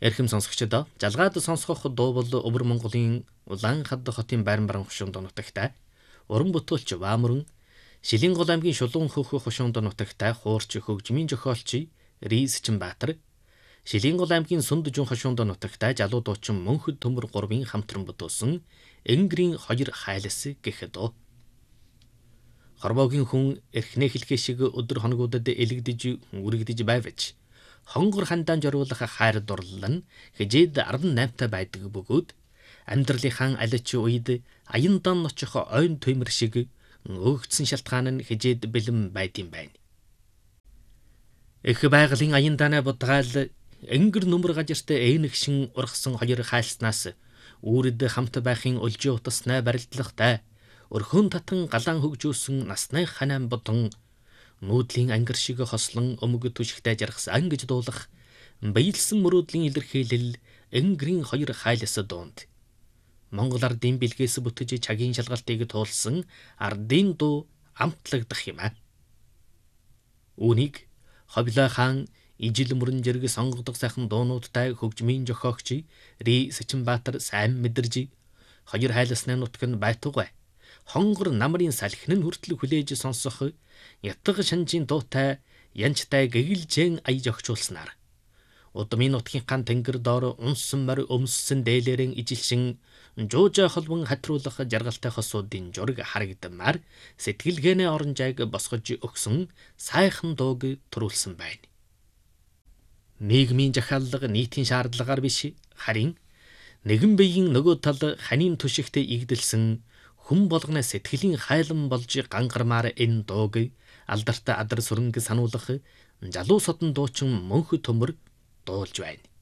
Эрхэм сонсогчдоо жалгаад сонсгох дуу бол Өвөр Монголын Улаан хад хотын байран баран хошуунд нутагтай уран бүтээлч Ваамөрөн, Шилэн гол аймгийн Шулуун хөх хошуунд нутагтай хуурч хөгжмийн зохиолч Рис Чимбаатар, Шилэн гол аймгийн Сүндүжин хошуунд нутагтай залуу дуучин Мөнхөд Төмөр 3-ын хамтран бүтөөсөн Энгэрийн 2 хайлас гэхэд Хорвоогийн хүн эрхнээ хэлхээ шиг өдөр хоногудад элэгдэж үрэгдэж байвч хонгор хандаан зориулах хайр дурлал нь хижээд 18-та байдаг бөгөөд амьдралынхаа алич үед аян дан ночих ойн төмөр шиг өөгдсөн шалтгаан нь хижээд бэлэн байдсан байна. Их байгалийн аян данаа бодгаал энгэр нүмер гажирт ээнэгшин ургасан 2 хайлснаас үүрд хамт байхын өлжөө утаснаа барилдлагатай өрхөн татан галаан хөгжөөсөн насны ханаан бодон нүүдлийн ангир шиг хослон өмг түшигтэй жаргасан гэж дуулах баялсан мөрөөдлийн илэрхийлэл Энгэрийн 2 хайлас дуунд Монгол ардын бэлгээс бүтэж чагийн шалгалтыг туулсан ардын дуу амтлагдах юм аа. Үүнийг Ховлоо хаан ижил мөрөн зэрэг сонгодог сайхан дуунуудтай хөгжмийн зохиогч Рис Чимбаатар сайн мэдэрж 2 хайласны нутг нь байтугай хонгор намрын салхин нь хүртэл хүлээж сонсох ятг шанжийн дуутай янчтай гэгэлжэн аяж огчулснаар удмын нутгийн тэнгэр доор унсан морь өмссөн дээлэрэн ижилшин жуужа холбон хатруулах жаргалтай хосуудын жураг харагдмаар сэтгэлгээнээ оронжайг босгож өгсөн сайхан дууг төрүүлсэн байна. Нийгмийн захиалга нийтийн шаардлагаар биш харин нэгэн биеийн нөгөө тал ханийн түшигт игдэлсэн хүн болгоны сэтгэлийн хайлан болж гангармаар энэ дууг алдартай адар сүрэнг сануулах залуу содон дуучин Мөнхөд Төмөр дуулж байна.